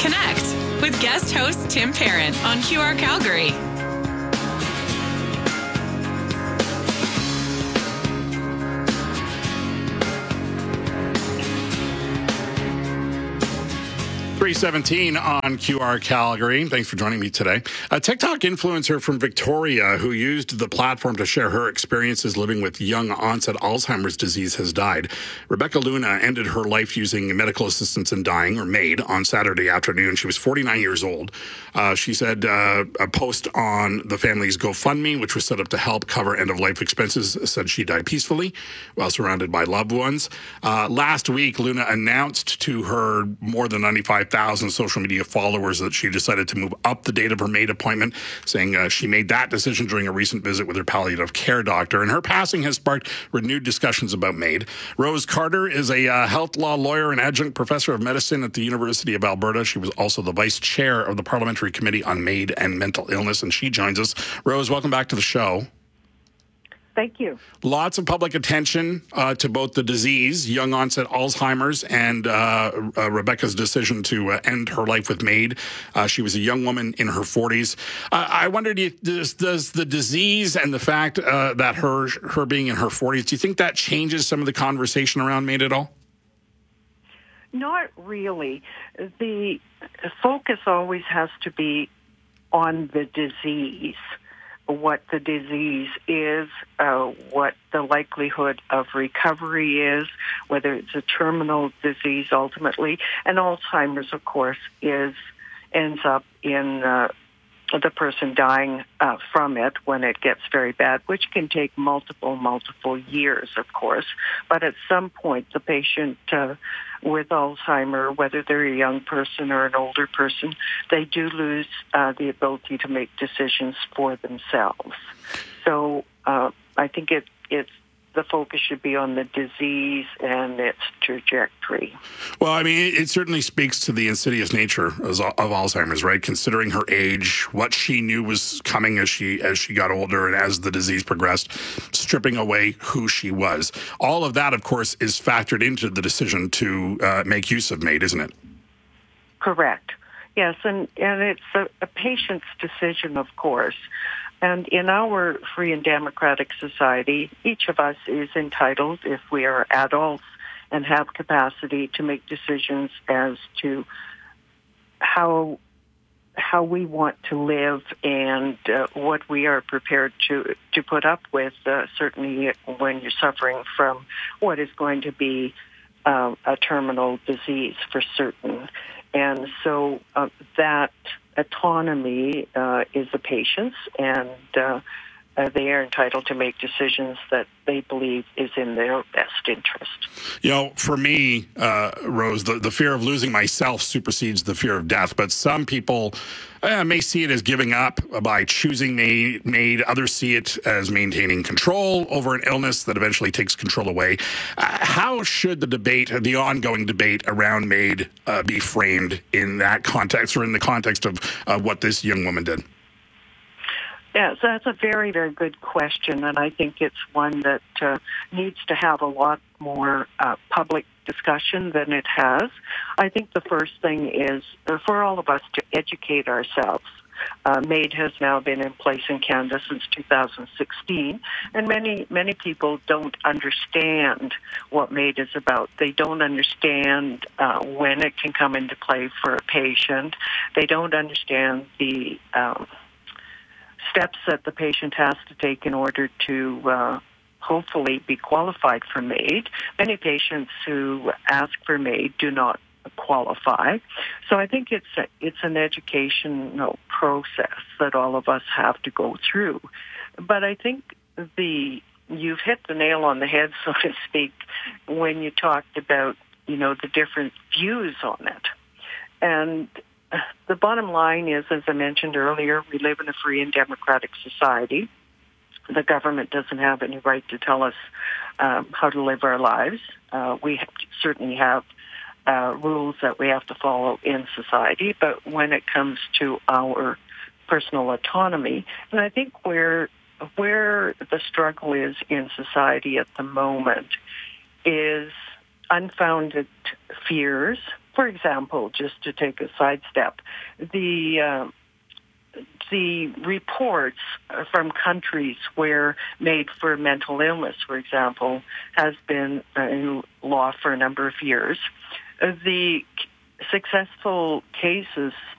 Connect with guest host Tim Parent on QR Calgary. .317 on QR Calgary. Thanks for joining me today. A TikTok influencer from Victoria who used the platform to share her experiences living with young onset Alzheimer's disease has died. Rebecca Luna ended her life using medical assistance in dying, or MAID, on Saturday afternoon. She was 49 years old. She said a post on the family's GoFundMe, which was set up to help cover end-of-life expenses, said she died peacefully while surrounded by loved ones. Last week, Luna announced to her more than 95,000 social media followers that she decided to move up the date of her MAID appointment, saying she made that decision during a recent visit with her palliative care doctor. And her passing has sparked renewed discussions about MAID. Rose Carter is a health law lawyer and adjunct professor of medicine at the University of Alberta. She was also the vice chair of the Parliamentary Committee on MAID and Mental Illness, and she joins us. Rose, welcome back to the show. Thank you. Lots of public attention to both the disease, young onset Alzheimer's, and Rebecca's decision to end her life with MAID. She was a young woman in her 40s. I wondered, does the disease and the fact that her being in her 40s, do you think that changes some of the conversation around MAID at all? Not really. The focus always has to be on the disease. What the disease is, what the likelihood of recovery is, whether it's a terminal disease ultimately, and Alzheimer's, of course, ends up in the person dying from it when it gets very bad, which can take multiple years, of course. But at some point, the patient with Alzheimer, whether they're a young person or an older person, they do lose the ability to make decisions for themselves. So I think it's the focus should be on the disease and its trajectory. Well, I mean, it certainly speaks to the insidious nature of Alzheimer's, right? Considering her age, what she knew was coming as she got older and as the disease progressed, stripping away who she was. All of that, of course, is factored into the decision to make use of MAID, isn't it? Correct. Yes, and it's a patient's decision, of course. And in our free and democratic society, each of us is entitled, if we are adults and have capacity, to make decisions as to how we want to live and what we are prepared to put up with, certainly when you're suffering from what is going to be a terminal disease for certain. And so that autonomy is the patient's, and they are entitled to make decisions that they believe is in their best interest. You know, for me, Rose, the fear of losing myself supersedes the fear of death. But some people may see it as giving up by choosing MAID. Others see it as maintaining control over an illness that eventually takes control away. How should the ongoing debate around MAID be framed in that context, or in the context of what this young woman did? Yes, that's a very, very good question, and I think it's one that needs to have a lot more public discussion than it has. I think the first thing is for all of us to educate ourselves. MAID has now been in place in Canada since 2016, and many people don't understand what MAID is about. They don't understand when it can come into play for a patient. They don't understand the steps that the patient has to take in order to hopefully be qualified for MAID. Many patients who ask for MAID do not qualify. So I think it's an educational process that all of us have to go through. But I think you've hit the nail on the head, so to speak, when you talked about, the different views on it. And the bottom line is, as I mentioned earlier, we live in a free and democratic society. The government doesn't have any right to tell us how to live our lives. We certainly have rules that we have to follow in society, but when it comes to our personal autonomy, and I think where the struggle is in society at the moment is unfounded fears For example, just to take a sidestep, the reports from countries where MAID for mental illness, for example, has been in law for a number of years. The successful cases